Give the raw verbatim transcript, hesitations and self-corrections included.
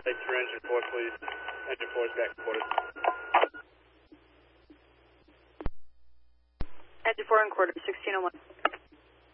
through engine four, please. Engine four is back and quarters. Engine four and quarters, sixteen oh one.